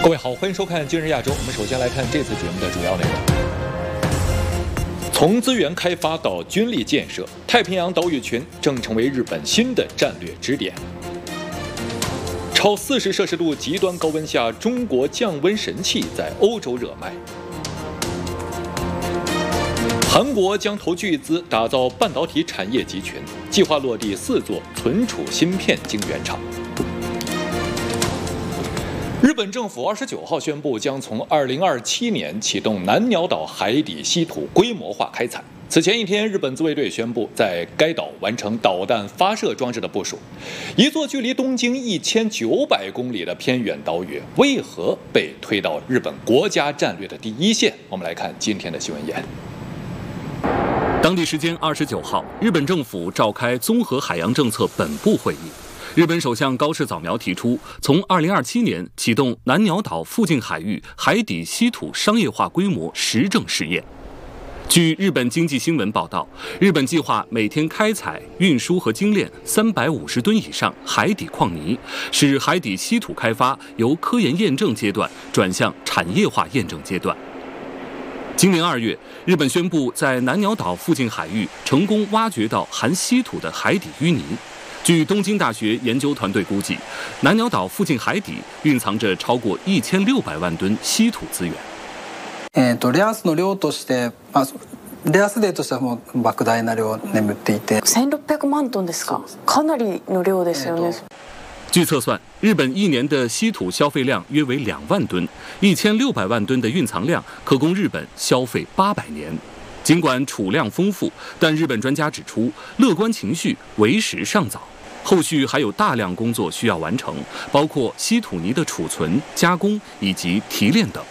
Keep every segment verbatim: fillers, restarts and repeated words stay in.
各位好，欢迎收看《今日亚洲》。我们首先来看这次节目的主要内容。从资源开发到军力建设，太平洋岛屿群正成为日本新的战略支点。超四十摄氏度极端高温下，中国降温神器在欧洲热卖。韩国将投巨资打造半导体产业集群，计划落地四座存储芯片晶圆厂。日本政府二十九号宣布，将从二零二七年启动南鸟岛海底稀土规模化开采。此前一天，日本自卫队宣布在该岛完成导弹发射装置的部署。一座距离东京一千九百公里的偏远岛屿，为何被推到日本国家战略的第一线？我们来看今天的新闻言。 当地时间二十九号，日本政府召开综合海洋政策本部会议。日本首相高市早苗提出，从二零二七年启动南鸟岛附近海域海底稀土商业化规模实证试验。据日本经济新闻报道，日本计划每天开采、运输和精炼三百五十吨以上海底矿泥，使海底稀土开发由科研验证阶段转向产业化验证阶段。今年二月，日本宣布在南鸟岛附近海域成功挖掘到含稀土的海底淤泥。据东京大学研究团队估计，南鸟岛附近海底蕴藏着超过一千六百万吨稀土资源。 えっとレアスの量として、まあレアスデーとしてはもう莫大な量眠っていて。 千六百万吨ですか？かなりの量ですよね。 据测算，日本一年的稀土消费量约为两万吨，一千六百万吨的蕴藏量可供日本消费八百年。尽管储量丰富，但日本专家指出，乐观情绪为时尚早。后续还有大量工作需要完成，包括稀土泥的储存、加工以及提炼等。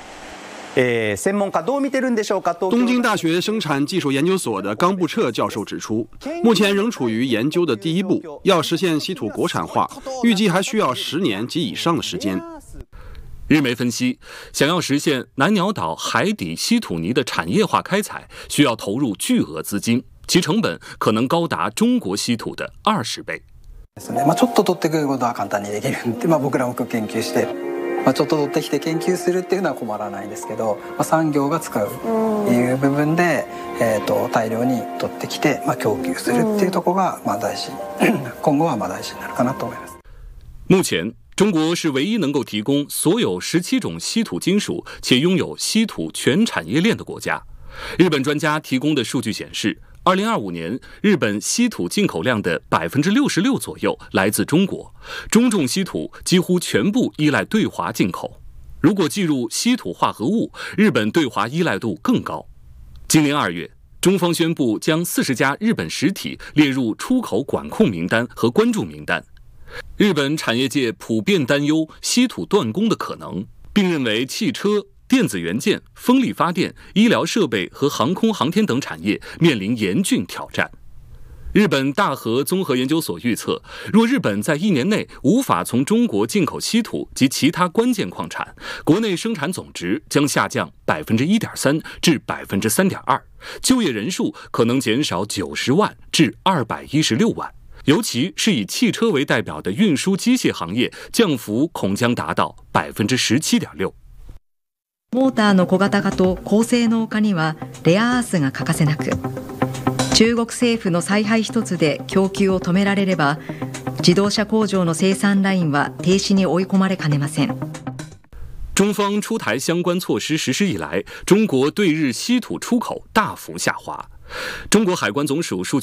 东京大学生产技术研究所的冈部彻教授指出，目前仍处于研究的第一步，要实现稀土国产化，预计还需要十年及以上的时间。 日媒分析，想要实现南鸟岛海底稀土泥的产业化开采，需要投入巨额资金，其成本可能高达中国稀土的二十倍。 まあちょっと取ってくることは簡単にできるんで、まあ僕らも研究して、まあちょっと取ってきて研究するっていうのは困らないですけど、まあ産業が使ういう部分で、えっと大量に取ってきて、まあ供給するっていうところがまあ大事、今後はまあ大事になるかなと思います。 目前，中国是唯一能够提供所有十七种稀土金属且拥有稀土全产业链的国家。日本专家提供的数据显示，二零二五年，日本稀土进口量的百分之六十六左右来自中国，中重稀土几乎全部依赖对华进口。如果计入稀土化合物，日本对华依赖度更高。今年二月，中方宣布将四十家日本实体列入出口管控名单和关注名单。日本产业界普遍担忧稀土断供的可能，并认为汽车、电子元件、风力发电、医疗设备和航空航天等产业面临严峻挑战。日本大和综合研究所预测，若日本在一年内无法从中国进口稀土及其他关键矿产，国内生产总值将下降百分之一点三至百分之三点二，就业人数可能减少九十万至二百一十六万。尤其是以汽车为代表的运输機械行业，降幅恐将达到百分之十七点六。 モーターの小型化と高性能化にはレアアースが欠かせなく、中国政府の采配一つで供給を止められれば、自動車工場の生産ラインは停止に追い込まれかねません。 中方出台相关措施实施以来，中国对日稀土出口大幅下滑。中国海关总署数据